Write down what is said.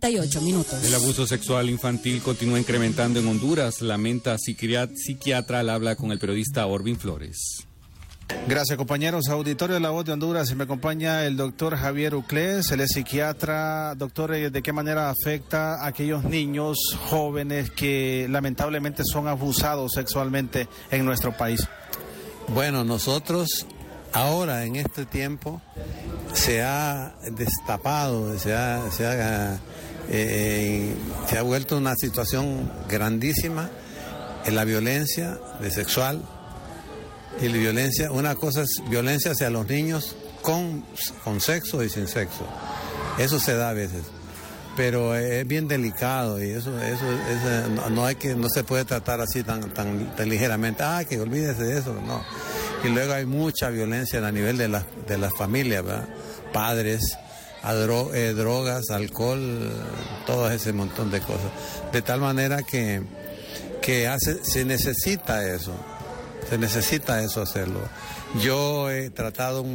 8:38. El abuso sexual infantil continúa incrementando en Honduras, lamenta psiquiatra al habla con el periodista Orvin Flores. Gracias, compañeros. Auditorio de La Voz de Honduras, y me acompaña el doctor Javier Uclés, él es psiquiatra. Doctor, ¿de qué manera afecta a aquellos niños jóvenes que lamentablemente son abusados sexualmente en nuestro país? Bueno, nosotros ahora en este tiempo se ha destapado, se ha vuelto una situación grandísima en la violencia sexual. Y la violencia, una cosa es violencia hacia los niños con sexo y sin sexo. Eso se da a veces, pero es bien delicado y eso no se puede tratar así tan ligeramente. Que olvídese de eso, no. Y luego hay mucha violencia a nivel de las familias, ¿verdad? Padres, drogas, alcohol, todo ese montón de cosas. De tal manera que se necesita eso hacerlo. Yo he tratado